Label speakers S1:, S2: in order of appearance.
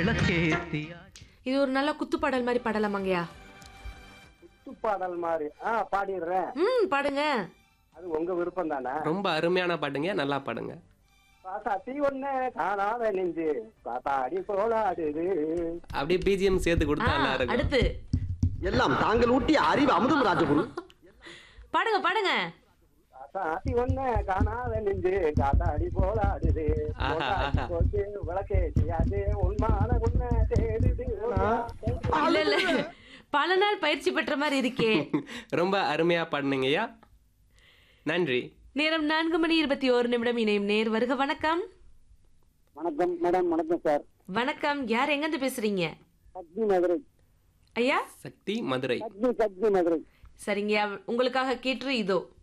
S1: இது ஒரு நல்ல குத்துப்பாடல் மாதிரி பாடலாமாங்கய்யா?
S2: பாடல் மாதிரி பாடிடுறேன்.
S1: பாடுங்க.
S2: அது உங்க விருப்பம் தானே.
S3: ரொம்ப அருமையான பாட்டுங்க, நல்லா பாடுங்க.
S2: பாத்தாட்டி ஒண்ணு காணாத நெஞ்சு பாத்தாடி போலாடுது.
S3: அப்படியே பிஜிஎம் சேர்த்து கொடுத்தா நல்லா இருக்கும்.
S1: அடுத்து
S4: எல்லாம் தாங்கள் ஊட்டி அறிவு அமுதம் ராஜகுரு.
S1: பாடுங்க பாடுங்க.
S2: பாத்தாட்டி ஒண்ணு காணாத நெஞ்சு காத்தாடி போலாடுது. போட்டு விளக்கே செய்யாது உண்மான உண்மை தேடுது.
S1: இல்ல இல்ல, பல நாள் பயிற்சி பெற்ற மாதிரி இருக்கே.
S3: ரொம்ப அருமையா பாடுனீங்கய்யா, நன்றி.
S1: நேரம் 4:21 இணையும் நேர் வருக. வணக்கம்.
S2: வணக்கம் மேடம். வணக்கம் சார்.
S1: வணக்கம். யார் எங்க இருந்து பேசுறீங்க?
S2: சக்தி மதுரை.
S1: ஐயா
S3: சக்தி மதுரை.
S2: சக்தி மதுரை.
S1: சரிங்க, உங்களுக்காக கேட்டு இதோ.